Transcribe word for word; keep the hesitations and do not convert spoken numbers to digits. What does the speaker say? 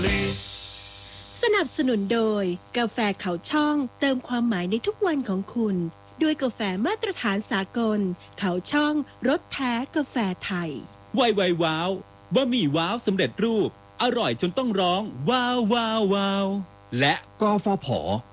สนับสนุนโดยกาแฟเขาช่องเติมความหมายในทุกวันของคุณด้วยกาแฟมาตรฐานสากลเขาช่องรสแท้กาแฟไทยไวไวว้าวบะหมี่ว้าวสำเร็จรูปอร่อยจนต้องร้องว้าวว้าวว้าวและกฟผ